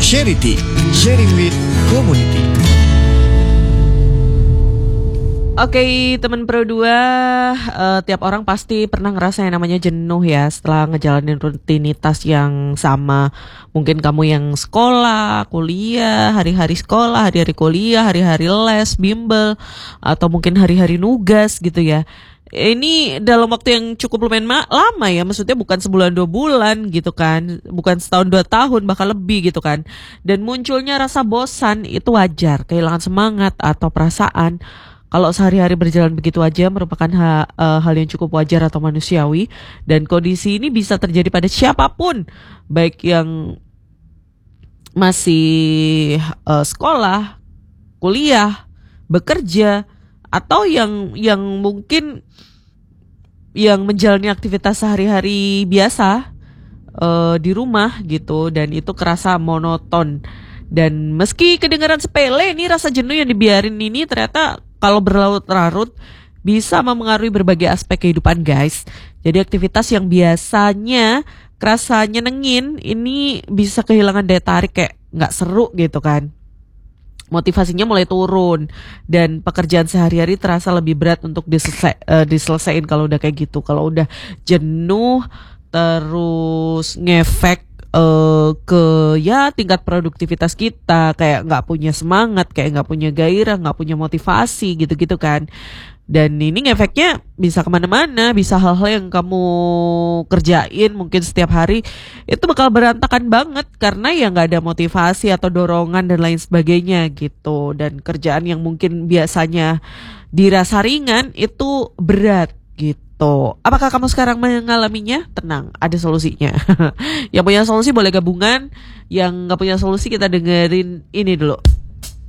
Charity, sharing with community. Oke, teman Pro 2, tiap orang pasti pernah ngerasa yang namanya jenuh ya setelah ngejalanin rutinitas yang sama. Mungkin kamu yang sekolah, kuliah, hari-hari sekolah, hari-hari kuliah, hari-hari les, bimbel, atau mungkin hari-hari nugas gitu ya. Ini dalam waktu yang cukup lumayan lama ya, maksudnya bukan sebulan 2 bulan gitu kan, bukan setahun 2 tahun bahkan lebih gitu kan. Dan munculnya rasa bosan itu wajar, kehilangan semangat atau perasaan. Kalau sehari-hari berjalan begitu aja merupakan hal yang cukup wajar atau manusiawi, dan kondisi ini bisa terjadi pada siapapun, baik yang masih sekolah, kuliah, bekerja, atau yang mungkin yang menjalani aktivitas sehari-hari biasa di rumah gitu, dan itu kerasa monoton. Dan meski kedengaran sepele, ini rasa jenuh yang dibiarin ini ternyata kalau berlarut-larut bisa memengaruhi berbagai aspek kehidupan, guys. Jadi aktivitas yang biasanya kerasa nyenengin ini bisa kehilangan daya tarik, kayak nggak seru gitu kan. Motivasinya mulai turun dan pekerjaan sehari-hari terasa lebih berat untuk diselesaikan kalau udah kayak gitu. Kalau udah jenuh terus ngefek ke ya tingkat produktivitas kita, kayak nggak punya semangat, kayak nggak punya gairah, nggak punya motivasi gitu-gitu kan. Dan ini ngefeknya bisa kemana-mana, bisa hal-hal yang kamu kerjain mungkin setiap hari itu bakal berantakan banget karena ya nggak ada motivasi atau dorongan dan lain sebagainya gitu. Dan kerjaan yang mungkin biasanya dirasa ringan itu berat gitu. Apakah kamu sekarang mengalaminya? Tenang, ada solusinya. Yang punya solusi boleh gabungan, yang nggak punya solusi kita dengerin ini dulu.